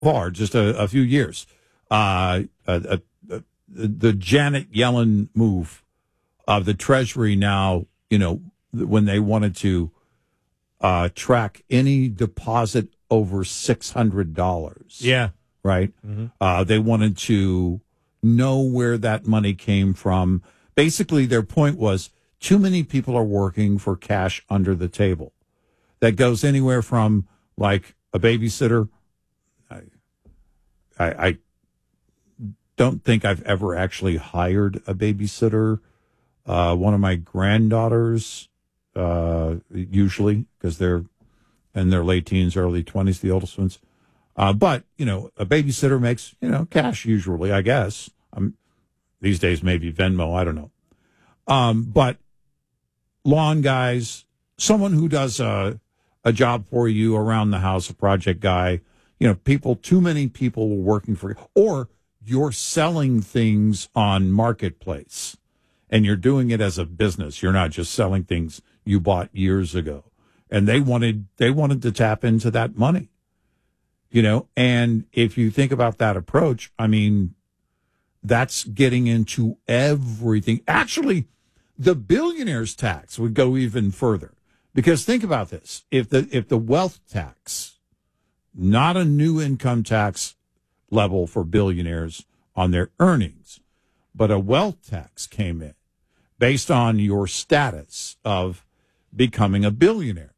far, just a few years. The Janet Yellen move of the Treasury now, when they wanted to track any deposit over $600. Yeah. Right? Mm-hmm. They wanted to know where that money came from. Basically, their point was too many people are working for cash under the table. That goes anywhere from like a babysitter. I don't think I've ever actually hired a babysitter. One of my granddaughters, usually, because they're in their late teens, early 20s, the oldest ones. But, a babysitter makes, cash usually, I guess. These days, maybe Venmo, I don't know. But lawn guys, someone who does a job for you around the house, a project guy, too many people working for you. Or you're selling things on Marketplace, and you're doing it as a business. You're not just selling things you bought years ago. And they wanted to tap into that money. And if you think about that approach, I mean, that's getting into everything. Actually, the billionaire's tax would go even further, because think about this. If the wealth tax, not a new income tax level for billionaires on their earnings, but a wealth tax came in based on your status of becoming a billionaire,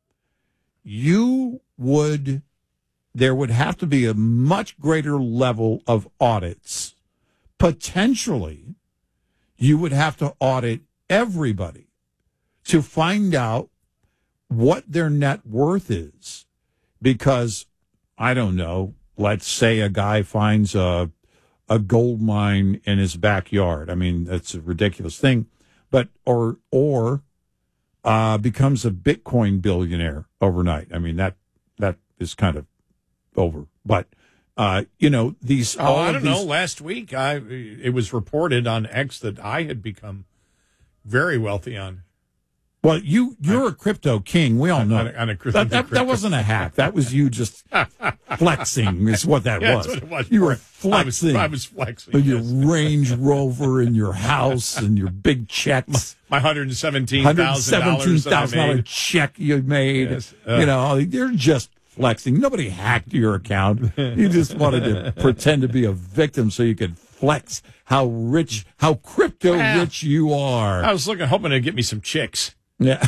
there would have to be a much greater level of audits. Potentially, you would have to audit everybody to find out what their net worth is. Because, I don't know, let's say a guy finds a gold mine in his backyard. I mean, that's a ridiculous thing. But, or becomes a Bitcoin billionaire overnight. I mean, that is kind of over. But, these... I don't know. Last week, it was reported on X that I had become very wealthy on. Well, you're a crypto king. We all know. That wasn't a hack. That was you just flexing is what that was. That's what it was. You were flexing. I was flexing. With your Range Rover and your house and your big checks. My $117,000 check you made. Yes. You're just flexing. Nobody hacked your account. You just wanted to pretend to be a victim so you could flex how crypto rich you are. I was hoping to get me some chicks. Yeah.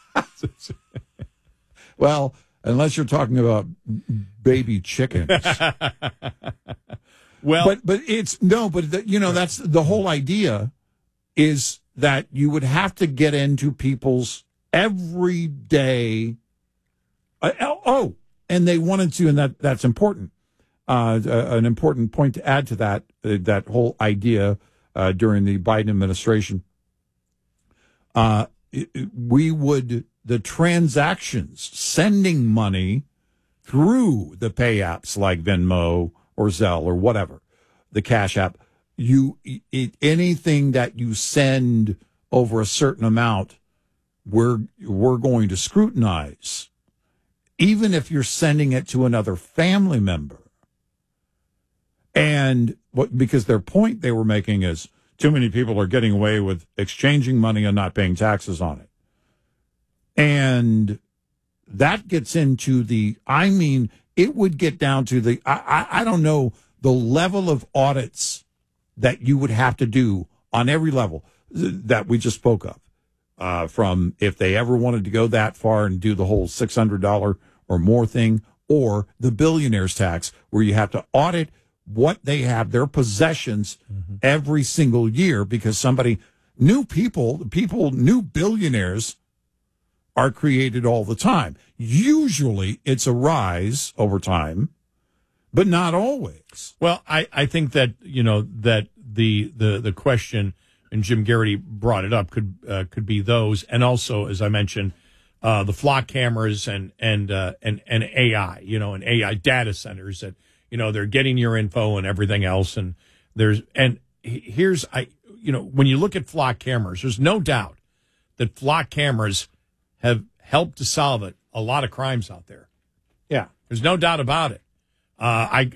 Well, unless you're talking about baby chickens. Well, but that's the whole idea is that you would have to get into people's everyday. And they wanted to, and that's important. An important point to add to that whole idea during the Biden administration. The transactions, sending money through the pay apps like Venmo or Zelle or whatever, the Cash App, anything that you send over a certain amount, we're going to scrutinize, even if you're sending it to another family member. And because their point they were making is too many people are getting away with exchanging money and not paying taxes on it. And that gets into it would get down to I don't know, the level of audits that you would have to do on every level that we just spoke of. From if they ever wanted to go that far and do the whole $600 or more thing, or the billionaire's tax, where you have to audit what they have, their possessions, every single year, because new billionaires are created all the time. Usually it's a rise over time, but not always. Well, I think that, that the question, and Jim Garrity brought it up, could be those, and also, as I mentioned, the flock cameras and AI, and AI data centers that, they're getting your info and everything else. And when you look at flock cameras, there's no doubt that flock cameras have helped to solve a lot of crimes out there. Yeah. There's no doubt about it. I